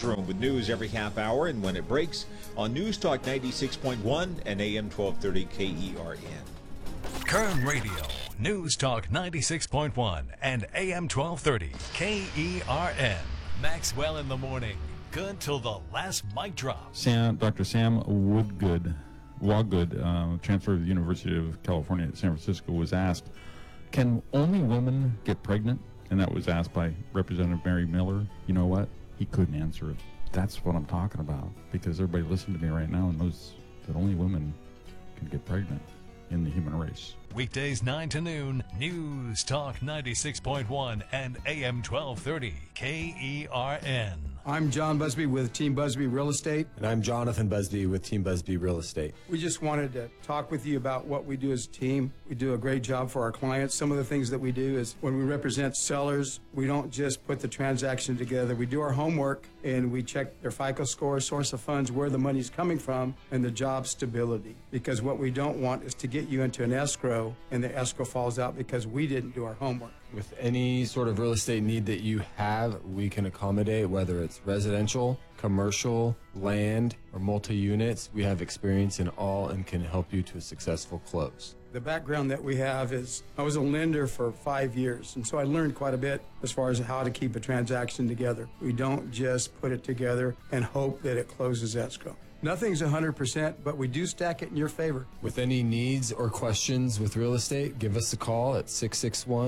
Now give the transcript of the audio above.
Newsroom with news every half hour and when it breaks on News Talk 96.1 and AM 1230 KERN. Kern Radio, News Talk 96.1 and AM 1230 KERN. Maxwell in the morning. Good till the last mic drop. Dr. Sam Woggood, transfer to the University of California at San Francisco, was asked, can only women get pregnant? And that was asked by Representative Mary Miller. You know what? He couldn't answer it. That's what I'm talking about, because everybody listening to me right now knows that only women can get pregnant in the human race. Weekdays 9 to noon, News Talk 96.1 and AM 1230 KERN. I'm John Busby with Team Busby Real Estate. And I'm Jonathan Busby with Team Busby Real Estate. We just wanted to talk with you about what we do as a team. We do a great job for our clients. Some of the things that we do is when we represent sellers, we don't just put the transaction together. We do our homework and we check their FICO score, source of funds, where the money's coming from, and the job stability. Because what we don't want is to get you into an escrow and the escrow falls out because we didn't do our homework. With any sort of real estate need that you have, we can accommodate, whether it's residential, commercial, land, or multi-units. We have experience in all and can help you to a successful close. The background that we have is I was a lender for 5 years, and so I learned quite a bit as far as how to keep a transaction together. We don't just put it together and hope that it closes escrow. Nothing's 100%, but we do stack it in your favor. With any needs or questions with real estate, give us a call at 661